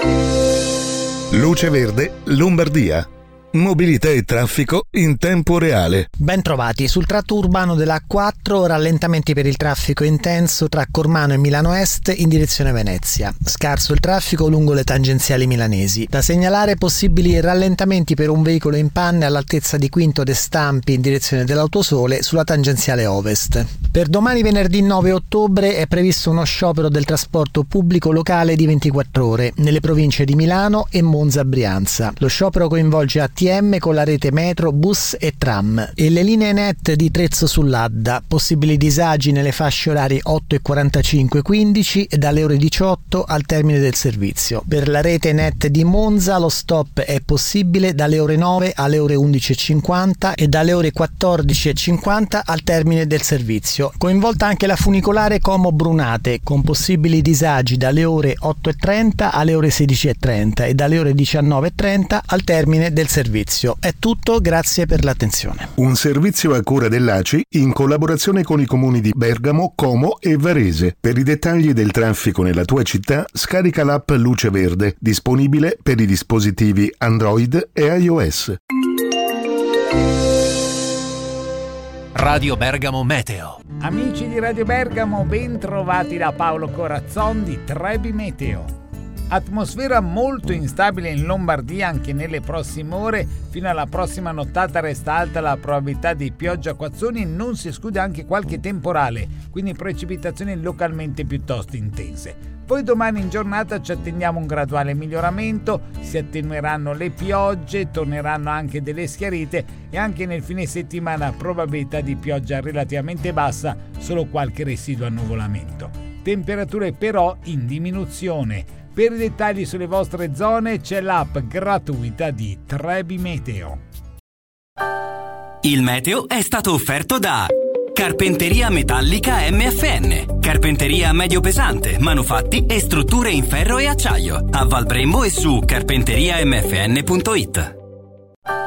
Luce Verde, Lombardia. Mobilità e traffico in tempo reale. Ben trovati. Sul tratto urbano della A4 rallentamenti per il traffico intenso tra Cormano e Milano Est in direzione Venezia. Scarso il traffico lungo le tangenziali milanesi. Da segnalare possibili rallentamenti per un veicolo in panne all'altezza di Quinto de Stampi in direzione dell'Autosole sulla tangenziale Ovest. Per domani venerdì 9 ottobre è previsto uno sciopero del trasporto pubblico locale di 24 ore nelle province di Milano e Monza Brianza. Lo sciopero coinvolge ATM con la rete metro, bus e tram e le linee NET di Trezzo sull'Adda. Possibili disagi nelle fasce orarie 8:45-15 e dalle ore 18 al termine del servizio. Per la rete NET di Monza lo stop è possibile dalle ore 9 alle ore 11:50 e dalle ore 14:50 al termine del servizio. Coinvolta anche la funicolare Como Brunate con possibili disagi dalle ore 8:30 alle ore 16:30 e dalle ore 19:30 al termine del servizio. È tutto, grazie per l'attenzione. Un servizio a cura dell'ACI in collaborazione con i comuni di Bergamo, Como e Varese. Per i dettagli del traffico nella tua città, scarica l'app Luce Verde, disponibile per i dispositivi Android e iOS. Radio Bergamo Meteo. Amici di Radio Bergamo, ben trovati da Paolo Corazzon di Trebi Meteo. Atmosfera molto instabile in Lombardia anche nelle prossime ore. Fino alla prossima nottata resta alta la probabilità di pioggia a Quazzoni e non si esclude anche qualche temporale, quindi precipitazioni localmente piuttosto intense. Poi domani in giornata ci attendiamo un graduale miglioramento, si attenueranno le piogge, torneranno anche delle schiarite e anche nel fine settimana probabilità di pioggia relativamente bassa, solo qualche residuo annuvolamento. Temperature però in diminuzione. Per i dettagli sulle vostre zone c'è l'app gratuita di Trebi Meteo. Il meteo è stato offerto da Carpenteria Metallica MFN. Carpenteria medio pesante, manufatti e strutture in ferro e acciaio. A Val Brembo e su carpenteriamfn.it.